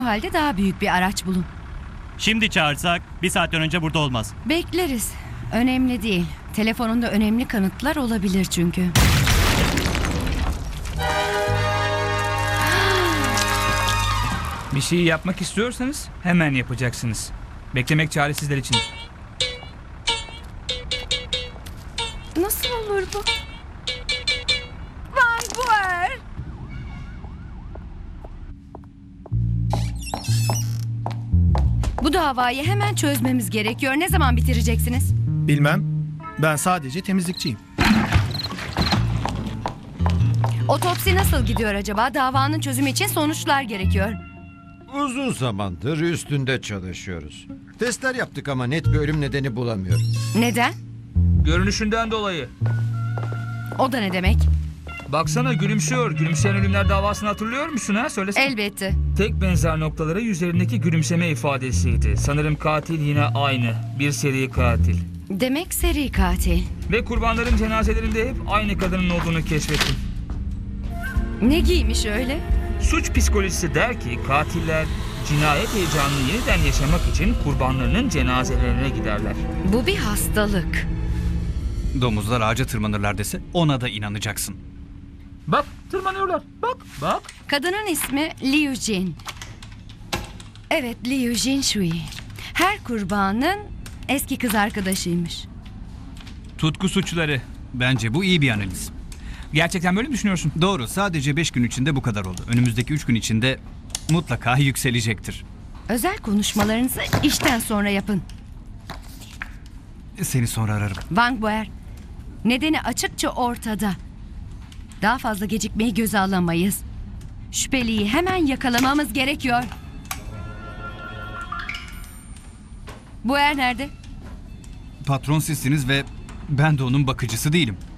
O halde daha büyük bir araç bulun. Şimdi çağırsak 1 saatten önce burada olmaz. Bekleriz. Önemli değil. Telefonunda önemli kanıtlar olabilir çünkü. Bir şeyi yapmak istiyorsanız hemen yapacaksınız. Beklemek çaresizler için. Nasıl olur bu? Vanguard! Bu davayı hemen çözmemiz gerekiyor. Ne zaman bitireceksiniz? Bilmem. Ben sadece temizlikçiyim. Otopsi nasıl gidiyor acaba? Davanın çözümü için sonuçlar gerekiyor. Uzun zamandır üstünde çalışıyoruz. Testler yaptık ama net bir ölüm nedeni bulamıyoruz. Neden? Görünüşünden dolayı. O da ne demek? Baksana gülümsüyor. Gülümseyen ölümler davasını hatırlıyor musun ha? Söylesene. Elbette. Tek benzer noktaları yüzlerindeki gülümseme ifadesiydi. Sanırım katil yine aynı. Bir seri katil. Demek seri katil. Ve kurbanların cenazelerinde hep aynı kadının olduğunu keşfettim. Ne giymiş öyle? Suç psikolojisi der ki katiller cinayet heyecanını yeniden yaşamak için kurbanlarının cenazelerine giderler. Bu bir hastalık. Domuzlar ağaca tırmanırlar dese ona da inanacaksın. Bak tırmanıyorlar. Bak. Kadının ismi Liu Jin. Evet, Liu Jin Shui. Her kurbanın eski kız arkadaşıymış. Tutku suçları. Bence bu iyi bir analiz. Gerçekten böyle mi düşünüyorsun? Doğru, sadece 5 gün içinde bu kadar oldu. Önümüzdeki 3 gün içinde mutlaka yükselecektir. Özel konuşmalarınızı işten sonra yapın. Seni sonra ararım. Vanguard, nedeni açıkça ortada. Daha fazla gecikmeyi göze alamayız. Şüpheliyi hemen yakalamamız gerekiyor. Bu nerede? Patron sizsiniz ve ben de onun bakıcısı değilim.